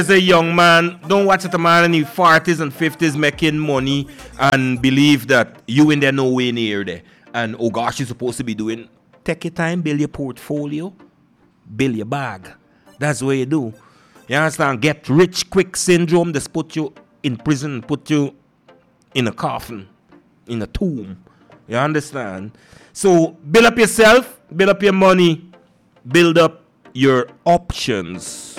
As a young man, don't watch at a man in his 40s and 50s making money and believe that you in there nowhere near there. And oh gosh, you're supposed to be doing. Take your time, build your portfolio, build your bag. That's what you do. You understand? Get rich quick syndrome. Just put you in prison, put you in a coffin, in a tomb. You understand? So build up yourself, build up your money, build up your options.